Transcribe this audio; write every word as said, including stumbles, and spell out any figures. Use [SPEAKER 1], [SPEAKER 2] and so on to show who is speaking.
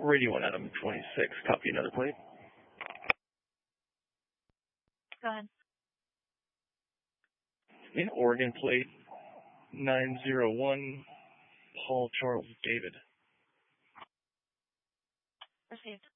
[SPEAKER 1] Radio one Adam twenty-six, copy another plate.
[SPEAKER 2] Go ahead.
[SPEAKER 1] In Oregon plate nine zero one, Paul Charles David.
[SPEAKER 2] Received.